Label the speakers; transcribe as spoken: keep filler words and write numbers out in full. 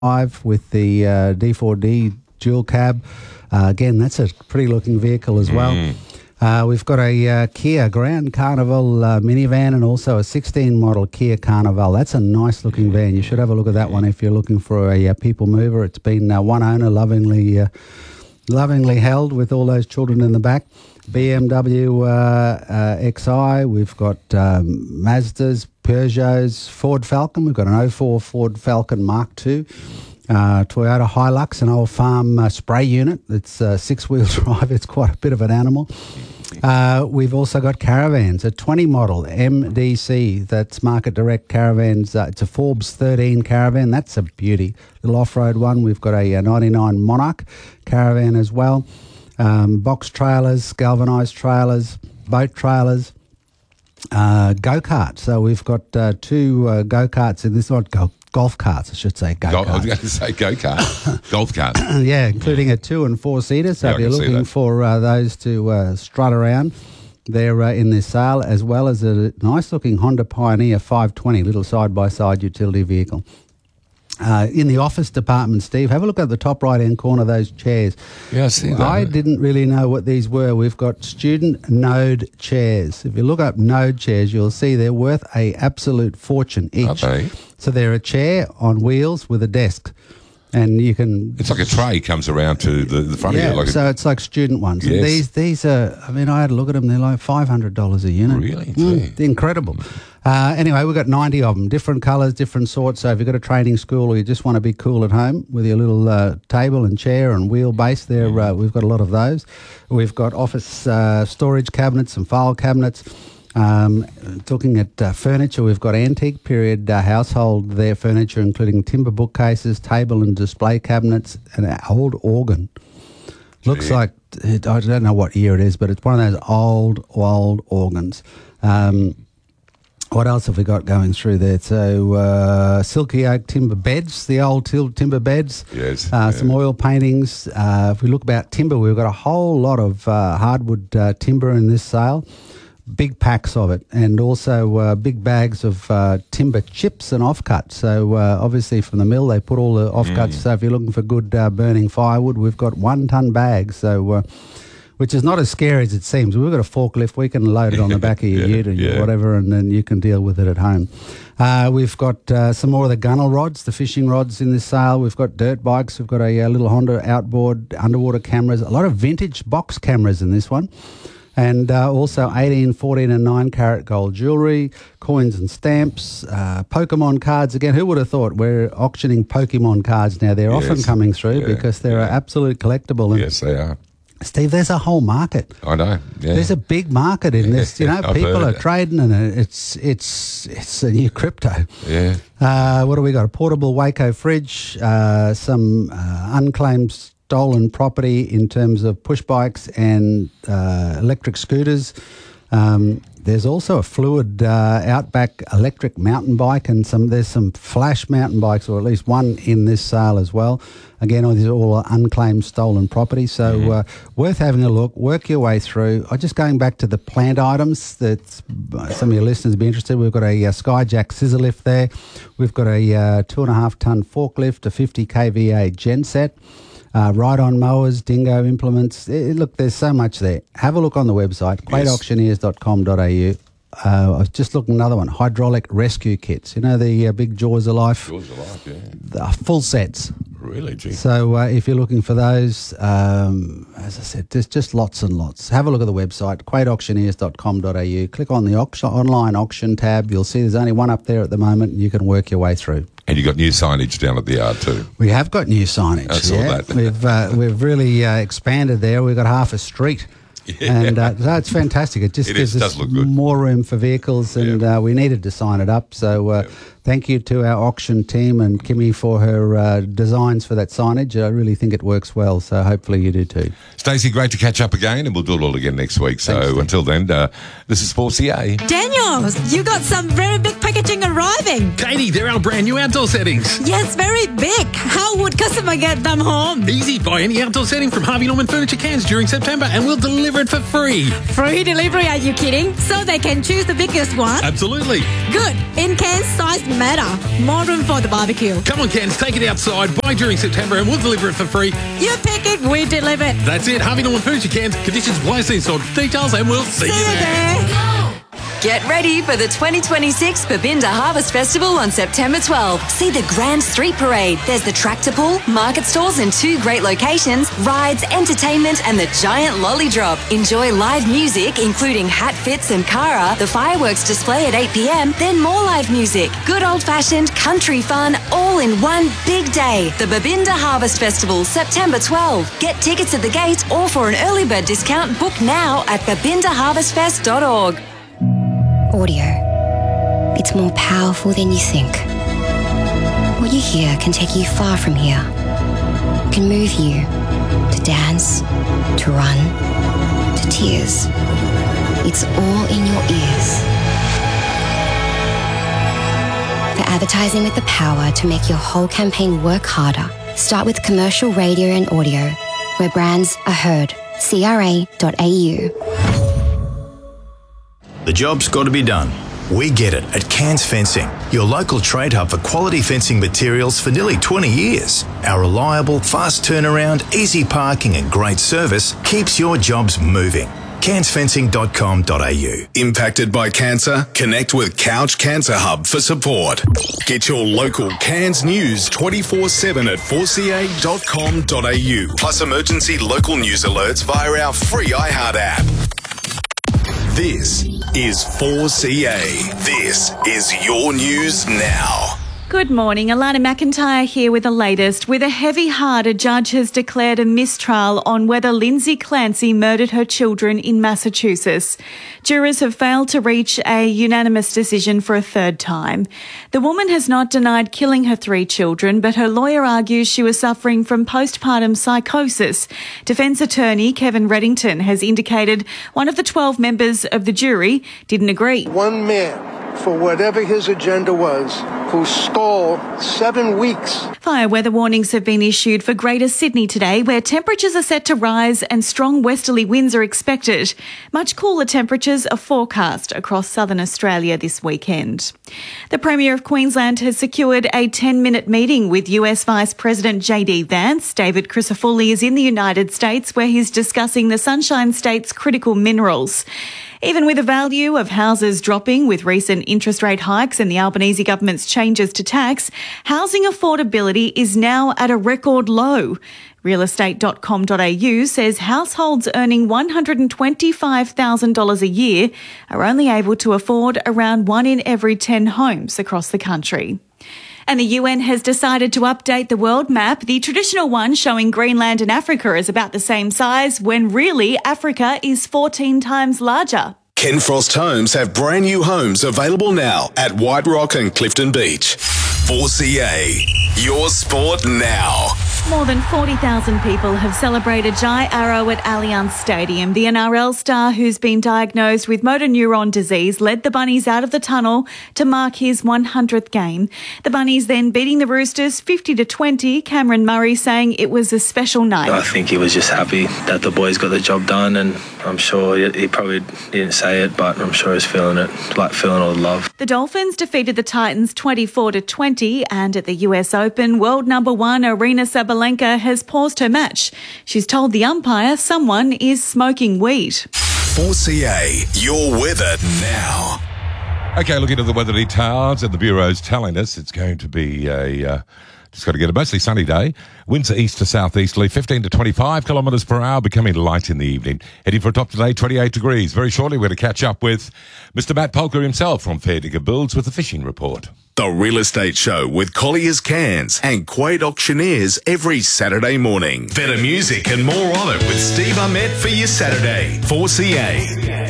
Speaker 1: five with the uh, D four D dual cab. Uh, again, that's a pretty looking vehicle as well. Mm. Uh, we've got a uh, Kia Grand Carnival uh, minivan and also a sixteen model Kia Carnival. That's a nice looking van. You should have a look at that one if you're looking for a uh, people mover. It's been uh, one owner, lovingly uh, lovingly held with all those children in the back. B M W uh, uh, X I, we've got um, Mazdas, Peugeots, Ford Falcon. We've got an oh four Ford Falcon Mark two. Uh, Toyota Hilux, an old farm uh, spray unit. It's uh, six-wheel drive. It's quite a bit of an animal. Uh, we've also got caravans, a twenty model M D C. That's Market Direct Caravans. Uh, it's a Forbes thirteen caravan. That's a beauty. Little off-road one. We've got a, a ninety-nine Monarch caravan as well. Um, box trailers, galvanised trailers, boat trailers, uh, go-karts. So we've got uh, two uh, go-karts in this one. Go Golf carts, I should say. Go-karts.
Speaker 2: I was going to say go-kart. Golf carts.
Speaker 1: Yeah, including a two- and four-seater. So
Speaker 2: yeah,
Speaker 1: if you're looking for uh, those to uh, strut around, they're uh, in this sale, as well as a nice-looking Honda Pioneer five twenty, little side-by-side utility vehicle. Uh, in the office department, Steve, have a look at the top right-hand corner of those chairs.
Speaker 2: Yeah, I see that.
Speaker 1: I didn't really know what these were. We've got student Node chairs. If you look up Node chairs, you'll see they're worth a absolute fortune each.
Speaker 2: Are they?
Speaker 1: So they're a chair on wheels with a desk. And you can...
Speaker 2: It's like a tray comes around to the, the front
Speaker 1: yeah,
Speaker 2: of you. Like
Speaker 1: so
Speaker 2: a,
Speaker 1: it's like student ones.
Speaker 2: Yes.
Speaker 1: And these these are, I mean, I had a look at them. They're like five hundred dollars a unit.
Speaker 2: Really?
Speaker 1: Mm, incredible. Uh, anyway, we've got ninety of them, different colours, different sorts. So if you've got a training school or you just want to be cool at home with your little uh, table and chair and wheelbase there, uh, we've got a lot of those. We've got office uh, storage cabinets and file cabinets. Um, looking at uh, furniture, we've got antique period uh, household there furniture, including timber bookcases, table and display cabinets, and an old organ. Looks
Speaker 2: Gee.
Speaker 1: like, it, I don't know what year it is, but it's one of those old, old organs. Um, what else have we got going through there? So uh, silky oak timber beds, the old til- timber beds.
Speaker 2: Yes.
Speaker 1: Uh,
Speaker 2: yeah.
Speaker 1: Some oil paintings. Uh, if we look about timber, we've got a whole lot of uh, hardwood uh, timber in this sale. Big packs of it, and also uh, big bags of uh, timber chips and offcuts. So uh, obviously from the mill they put all the offcuts. Mm. So if you're looking for good uh, burning firewood, we've got one ton bags. So uh, which is not as scary as it seems. We've got a forklift; we can load it on the back of your
Speaker 2: yeah,
Speaker 1: ute or
Speaker 2: yeah.
Speaker 1: whatever, and then you can deal with it at home. Uh, we've got uh, some more of the gunnel rods, the fishing rods in this sale. We've got dirt bikes. We've got a, a little Honda outboard, underwater cameras. A lot of vintage box cameras in this one. And uh, also eighteen, fourteen and nine carat gold jewellery, coins and stamps, uh, Pokemon cards. Again, who would have thought we're auctioning Pokemon cards now? They're yes. often coming through yeah, because they're yeah. absolute collectible. And
Speaker 2: yes, they are.
Speaker 1: Steve, there's a whole market.
Speaker 2: I know. Yeah.
Speaker 1: There's a big market in this. You know,
Speaker 2: I've
Speaker 1: people are
Speaker 2: it.
Speaker 1: trading in it. It's, it's, it's a new crypto.
Speaker 2: Yeah.
Speaker 1: Uh, what do we got? A portable Waco fridge, uh, some uh, unclaimed stolen property in terms of push bikes and uh, electric scooters. Um, there's also a fluid uh, Outback electric mountain bike, and some there's some flash mountain bikes, or at least one in this sale as well. Again, all these are all unclaimed stolen property, so mm-hmm. uh, worth having a look. Work your way through. I'm just going back to the plant items that some of your listeners will be interested. We've got a, a Skyjack scissor lift there. We've got a uh, two and a half ton forklift, a fifty k V A genset. Uh, ride-on mowers, dingo implements. It, look, there's so much there. Have a look on the website, great auctioneers dot com dot a u. Uh, I was just looking at another one, hydraulic rescue kits. You know, the uh, big Jaws of Life?
Speaker 2: Jaws of Life, yeah.
Speaker 1: The full sets.
Speaker 2: Really, gee.
Speaker 1: So uh, if you're looking for those, um, as I said, there's just lots and lots. Have a look at the website, great auctioneers dot com dot a u. Click on the auction, online auction tab. You'll see there's only one up there at the moment, and you can work your way through.
Speaker 2: And you got new signage down at the yard too.
Speaker 1: We have got new signage.
Speaker 2: I saw
Speaker 1: yeah.
Speaker 2: that.
Speaker 1: we've uh, we've really uh, expanded there. We've got half a street. Yeah. And uh, so it's fantastic. It just
Speaker 2: it
Speaker 1: gives
Speaker 2: is,
Speaker 1: us
Speaker 2: does look good.
Speaker 1: more room for vehicles, and
Speaker 2: yeah.
Speaker 1: uh, we needed to sign it up. So uh,
Speaker 2: yeah.
Speaker 1: thank you to our auction team and Kimmy for her uh, designs for that signage. I really think it works well, so hopefully you do too.
Speaker 2: Stacey, great to catch up again, and we'll do it all again next week. So
Speaker 1: Thanks,
Speaker 2: until then, uh, this is four C A.
Speaker 3: Daniel, you got some very big packaging arriving.
Speaker 4: Katie, they're our brand new outdoor settings.
Speaker 3: Yes, very big. How would customers ever get them home?
Speaker 4: Easy. Buy any outdoor setting from Harvey Norman Furniture Cairns during September and we'll deliver it for free.
Speaker 3: Free delivery, are you kidding? So they can choose the biggest one?
Speaker 4: Absolutely.
Speaker 3: Good. In Cairns, size matter. More room for the barbecue.
Speaker 4: Come on, Cairns, take it outside. Buy during September and we'll deliver it for free.
Speaker 3: You pick it, we deliver it.
Speaker 4: That's it. Harvey Norman Furniture Cairns. Conditions apply. See store details and we'll see,
Speaker 3: See
Speaker 4: you
Speaker 3: you
Speaker 4: there.
Speaker 3: there.
Speaker 5: Get ready for the twenty twenty-six Babinda Harvest Festival on September twelfth. See the Grand Street Parade. There's the tractor pull, market stalls in two great locations, rides, entertainment, and the giant lolly drop. Enjoy live music, including Hat Fits and Cara, the fireworks display at eight p.m, then more live music, good old-fashioned country fun, all in one big day. The Babinda Harvest Festival, September twelfth. Get tickets at the gate or for an early bird discount, book now at babinda harvest fest dot org.
Speaker 6: Audio. It's more powerful than you think. What you hear can take you far from here. It can move you to dance, to run, to tears. It's all in your ears. For advertising with the power to make your whole campaign work harder, start with commercial radio and audio, where brands are heard. C R A dot A U.
Speaker 7: The job's got to be done. We get it at Cairns Fencing, your local trade hub for quality fencing materials for nearly twenty years. Our reliable, fast turnaround, easy parking and great service keeps your jobs moving. cairns fencing dot com dot a u.
Speaker 8: Impacted by cancer? Connect with Couch Cancer Hub for support. Get your local Cairns news twenty-four seven at four c a dot com dot a u. Plus emergency local news alerts via our free iHeart app. This is four C A. This is your news now.
Speaker 9: Good morning. Alana McIntyre here with the latest. With a heavy heart, a judge has declared a mistrial on whether Lindsay Clancy murdered her children in Massachusetts. Jurors have failed to reach a unanimous decision for a third time. The woman has not denied killing her three children, but her lawyer argues she was suffering from postpartum psychosis. Defence attorney Kevin Reddington has indicated one of the twelve members of the jury didn't agree.
Speaker 10: One man, for whatever his agenda was, who stole seven weeks.
Speaker 9: Fire weather warnings have been issued for Greater Sydney today, where temperatures are set to rise and strong westerly winds are expected. Much cooler temperatures are forecast across southern Australia this weekend. The Premier of Queensland has secured a ten-minute meeting with U S Vice President J D Vance. David Crisafulli is in the United States, where he's discussing the Sunshine State's critical minerals. Even with the value of houses dropping with recent interest rate hikes and the Albanese government's changes to tax, housing affordability is now at a record low. real estate dot com dot a u says households earning one hundred twenty-five thousand dollars a year are only able to afford around one in every ten homes across the country. And the U N has decided to update the world map, the traditional one showing Greenland and Africa as about the same size, when really Africa is fourteen times larger.
Speaker 8: Ken Frost Homes have brand new homes available now at White Rock and Clifton Beach. four C A, your sport now.
Speaker 9: More than forty thousand people have celebrated Jai Arrow at Allianz Stadium. The N R L star, who's been diagnosed with motor neuron disease, led the Bunnies out of the tunnel to mark his one hundredth game. The Bunnies then beating the Roosters fifty to twenty. Cameron Murray saying it was a special night.
Speaker 11: I think he was just happy that the boys got the job done, and I'm sure he, he probably didn't say it, but I'm sure he's feeling it, like feeling all the love.
Speaker 9: The Dolphins defeated the Titans twenty-four to twenty, and at the U S Open, world number one Aryna Sabalenka has paused her match. She's told the umpire someone is smoking weed.
Speaker 8: four C A, your weather now.
Speaker 2: Okay, looking at the weather details, and the Bureau's telling us it's going to be a... Uh, Just got to get a mostly sunny day. Winds are east to southeasterly, fifteen to twenty-five kilometres per hour, becoming light in the evening. Heading for a top today, twenty-eight degrees. Very shortly, we're going to catch up with Mister Matt Polker himself from Fair Digger Builds with the fishing report.
Speaker 8: The Real Estate Show with Collier's Cairns and Quade Auctioneers every Saturday morning. Better music and more of it with Steve Ahmet for your Saturday. four C A.